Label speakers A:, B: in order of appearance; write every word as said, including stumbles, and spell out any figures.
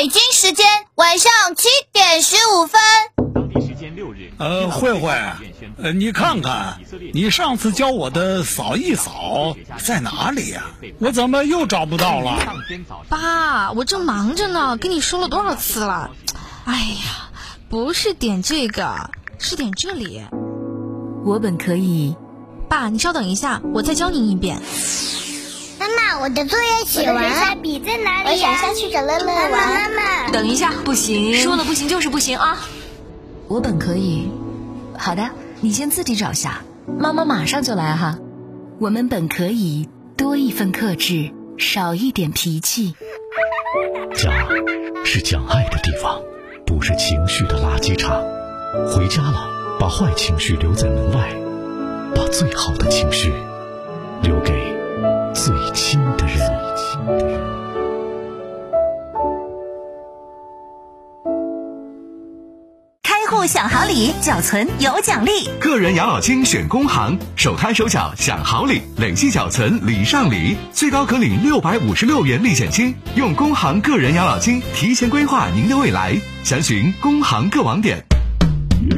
A: 北京时间晚上七点十五分。
B: 当地时间六日。
C: 呃，慧慧，呃，你看看，你上次教我的扫一扫在哪里呀、啊？我怎么又找不到了？
D: 爸，我正忙着呢，跟你说了多少次了？哎呀，不是点这个，是点这里。
E: 我本可以。
D: 爸，你稍等一下，我再教你一遍。
F: 妈妈，我的作业写完了，下笔在哪里、啊？我想下去找乐乐玩。妈妈，
E: 等一下，不行，说了不行就是不行啊！我本可以。好的，你先自己找下，妈妈马上就来哈。我们本可以多一份克制，少一点脾气。
G: 家是讲爱的地方，不是情绪的垃圾场。回家了，把坏情绪留在门外，把最好的情绪留给最亲的人。
H: 开户享好礼，缴存有奖励。
I: 个人养老金选工行，手开手缴享好礼，累计缴存礼上礼，最高可领六百五十六元历险金。用工行个人养老金提前规划您的未来，详询工行各网点。